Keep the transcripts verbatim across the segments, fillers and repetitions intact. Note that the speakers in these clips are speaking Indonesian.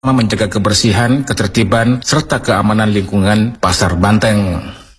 menjaga kebersihan, ketertiban, serta keamanan lingkungan Pasar Banteng.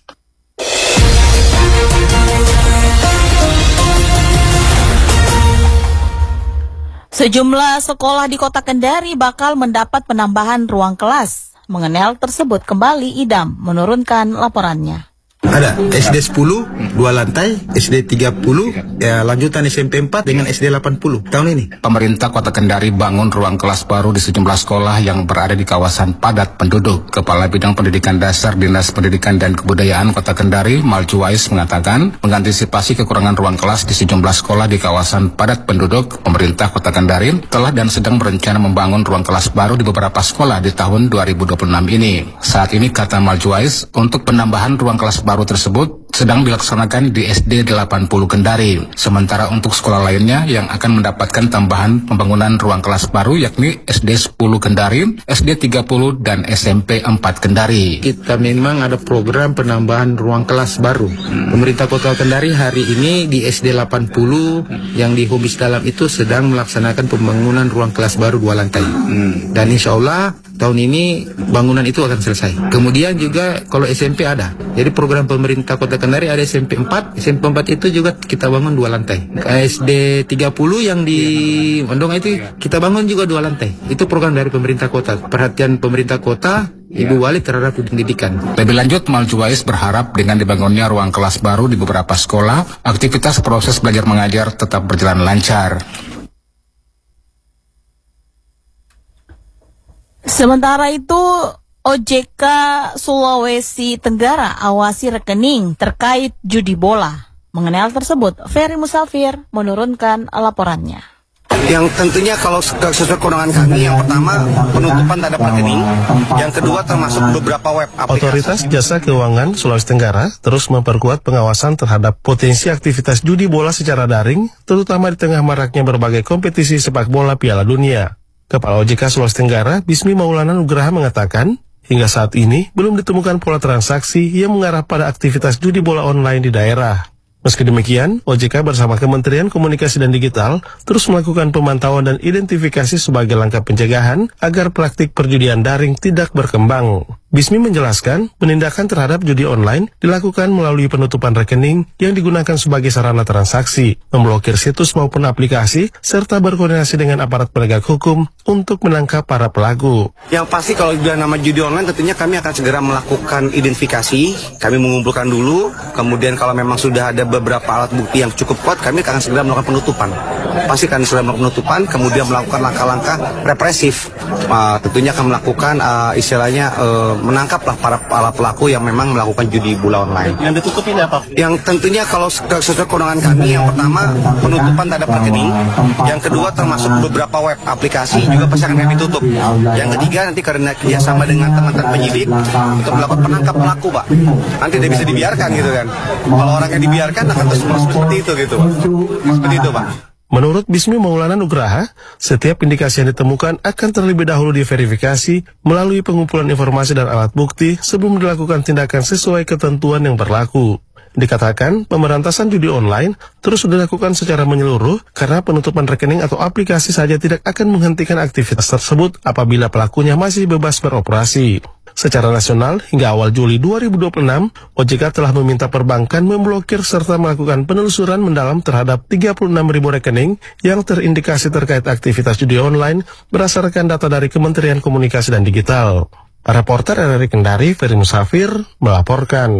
Sejumlah sekolah di Kota Kendari bakal mendapat penambahan ruang kelas. Mengenai hal tersebut, kembali Idam menurunkan laporannya. Ada S D sepuluh, dua lantai, S D tiga puluh, ya, lanjutan S M P empat dengan S D delapan puluh tahun ini. Pemerintah Kota Kendari bangun ruang kelas baru di sejumlah sekolah yang berada di kawasan padat penduduk. Kepala Bidang Pendidikan Dasar Dinas Pendidikan dan Kebudayaan Kota Kendari, Maljuwais, mengatakan mengantisipasi kekurangan ruang kelas di sejumlah sekolah di kawasan padat penduduk, pemerintah Kota Kendari telah dan sedang berencana membangun ruang kelas baru di beberapa sekolah di tahun dua ribu dua puluh enam ini. Saat ini, kata Maljuwais, untuk penambahan ruang kelas baru tersebut sedang dilaksanakan di S D delapan puluh Kendari. Sementara untuk sekolah lainnya yang akan mendapatkan tambahan pembangunan ruang kelas baru yakni S D sepuluh Kendari, S D tiga puluh, dan S M P empat Kendari. Kita memang ada program penambahan ruang kelas baru. Pemerintah Kota Kendari hari ini di S D delapan puluh yang di Hubis Dalam itu sedang melaksanakan pembangunan ruang kelas baru dua lantai. Dan insya Allah tahun ini bangunan itu akan selesai. Kemudian juga kalau S M P ada. Jadi program pemerintah Kota Kendari ada S M P empat. S M P empat itu juga kita bangun dua lantai. S D tiga puluh yang di Mendonga itu kita bangun juga dua lantai. Itu program dari pemerintah kota. Perhatian pemerintah kota, Ibu Wali terhadap pendidikan. Lebih lanjut, Maljuwais berharap dengan dibangunnya ruang kelas baru di beberapa sekolah, aktivitas proses belajar mengajar tetap berjalan lancar. Sementara itu, O J K Sulawesi Tenggara awasi rekening terkait judi bola. Mengenai hal tersebut, Ferry Musafir menurunkan laporannya. Yang tentunya kalau sesuai kewenangan kami, yang pertama penutupan terhadap rekening, yang kedua termasuk beberapa web aplikasi. Otoritas Jasa Keuangan Sulawesi Tenggara terus memperkuat pengawasan terhadap potensi aktivitas judi bola secara daring, terutama di tengah maraknya berbagai kompetisi sepak bola Piala Dunia. Kepala O J K Sulawesi Tenggara, Bismi Maulana Nugraha, mengatakan, hingga saat ini belum ditemukan pola transaksi yang mengarah pada aktivitas judi bola online di daerah. Meski demikian, O J K bersama Kementerian Komunikasi dan Digital terus melakukan pemantauan dan identifikasi sebagai langkah pencegahan agar praktik perjudian daring tidak berkembang. Bismi menjelaskan, penindakan terhadap judi online dilakukan melalui penutupan rekening yang digunakan sebagai sarana transaksi, memblokir situs maupun aplikasi, serta berkoordinasi dengan aparat penegak hukum untuk menangkap para pelaku. Yang pasti kalau sudah nama judi online, tentunya kami akan segera melakukan identifikasi, kami mengumpulkan dulu, kemudian kalau memang sudah ada beberapa alat bukti yang cukup kuat, kami akan segera melakukan penutupan. Pasti akan segera melakukan penutupan, kemudian melakukan langkah-langkah represif. Uh, tentunya akan melakukan uh, istilahnya uh, menangkaplah para, para pelaku yang memang melakukan judi bola online. Yang ditutup ini apa? Yang tentunya kalau sesuai kewenangan kami, yang pertama penutupan terhadap rekening, yang kedua termasuk beberapa web aplikasi juga pasti akan kami tutup. Yang ketiga nanti karena kerjasama dengan teman-teman penyidik untuk melakukan penangkap pelaku, Pak. Nanti tidak bisa dibiarkan gitu kan. Kalau orang yang dibiarkan akan terus seperti itu gitu, Pak. Seperti itu, Pak. Menurut Bismi Maulana Nugraha, setiap indikasi yang ditemukan akan terlebih dahulu diverifikasi melalui pengumpulan informasi dan alat bukti sebelum dilakukan tindakan sesuai ketentuan yang berlaku. Dikatakan, pemberantasan judi online terus dilakukan secara menyeluruh karena penutupan rekening atau aplikasi saja tidak akan menghentikan aktivitas tersebut apabila pelakunya masih bebas beroperasi. Secara nasional, hingga awal Juli dua ribu dua puluh enam, O J K telah meminta perbankan memblokir serta melakukan penelusuran mendalam terhadap tiga puluh enam ribu rekening yang terindikasi terkait aktivitas judi online berdasarkan data dari Kementerian Komunikasi dan Digital. Reporter R R I Kendari, Ferry Musafir, melaporkan.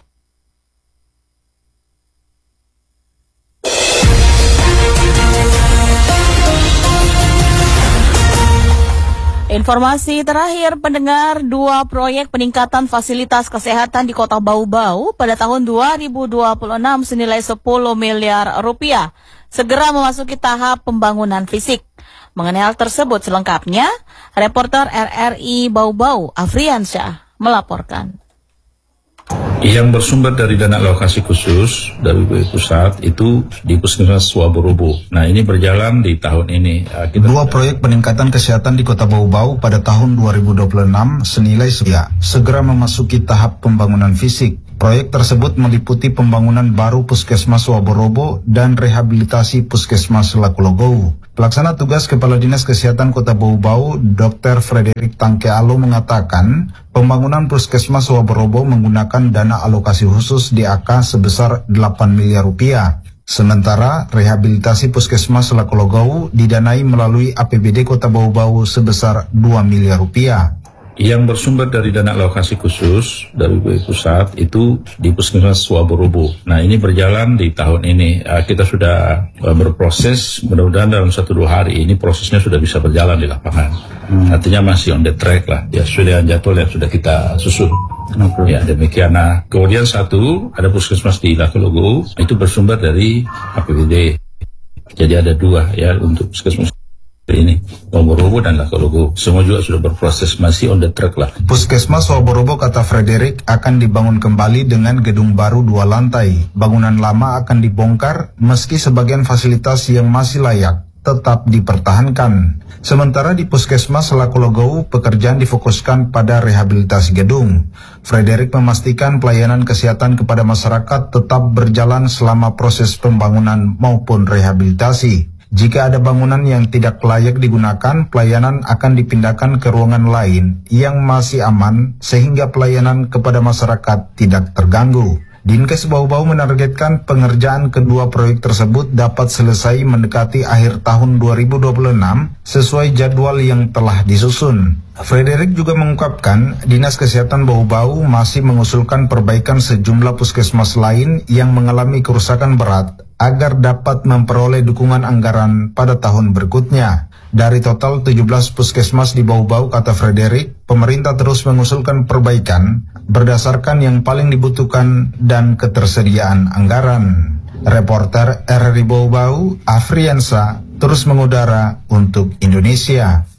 Informasi terakhir, pendengar, dua proyek peningkatan fasilitas kesehatan di Kota Bau-Bau pada tahun dua ribu dua puluh enam senilai sepuluh miliar rupiah segera memasuki tahap pembangunan fisik. Mengenai hal tersebut selengkapnya, reporter R R I Bau-Bau, Afriansyah, melaporkan. Yang bersumber dari dana alokasi khusus dari B P Pusat itu di Puskesmas Swaborobo. Nah, ini berjalan di tahun ini. Kita Dua proyek peningkatan kesehatan di Kota Bau-Bau pada tahun dua ribu dua puluh enam senilai ya, segera memasuki tahap pembangunan fisik. Proyek tersebut meliputi pembangunan baru Puskesmas Swaborobo dan rehabilitasi Puskesmas Lakulogou. Pelaksana tugas Kepala Dinas Kesehatan Kota Bau-Bau, Dokter Frederick Tangkealo mengatakan, pembangunan Puskesmas Waborobo menggunakan dana alokasi khusus D A K sebesar delapan miliar rupiah. Sementara rehabilitasi Puskesmas Lakologau didanai melalui A P B D Kota Bau-Bau sebesar dua miliar rupiah. Yang bersumber dari dana alokasi khusus dari B P Pusat itu di Puskesmas Waborobo. Nah, ini berjalan di tahun ini. Uh, kita sudah uh, berproses, mudah-mudahan dalam satu dua hari ini prosesnya sudah bisa berjalan di lapangan. Hmm. Artinya masih on the track lah. Ya, sudah jadwal yang sudah kita susun. Okay. Ya, demikian. Nah, kemudian satu, ada Puskesmas di Lakologau, itu bersumber dari A P B D. Jadi ada dua ya untuk Puskesmas ini, Waborobo dan Lakologau. Semua juga sudah berproses, masih on the track lah. Puskesmas Waborobo, kata Frederick, akan dibangun kembali dengan gedung baru dua lantai. Bangunan lama akan dibongkar meski sebagian fasilitas yang masih layak tetap dipertahankan. Sementara di Puskesmas Lakologau, pekerjaan difokuskan pada rehabilitasi gedung. Frederick memastikan pelayanan kesehatan kepada masyarakat tetap berjalan selama proses pembangunan maupun rehabilitasi. Jika ada bangunan yang tidak layak digunakan, pelayanan akan dipindahkan ke ruangan lain yang masih aman sehingga pelayanan kepada masyarakat tidak terganggu. Dinkes Bau-Bau menargetkan pengerjaan kedua proyek tersebut dapat selesai mendekati akhir tahun dua ribu dua puluh enam sesuai jadwal yang telah disusun. Frederick juga mengungkapkan Dinas Kesehatan Bau-Bau masih mengusulkan perbaikan sejumlah puskesmas lain yang mengalami kerusakan berat agar dapat memperoleh dukungan anggaran pada tahun berikutnya. Dari total tujuh belas puskesmas di Bau-Bau, kata Frederick, pemerintah terus mengusulkan perbaikan berdasarkan yang paling dibutuhkan dan ketersediaan anggaran. Reporter R R I Bau-Bau, Afriansa, terus mengudara untuk Indonesia.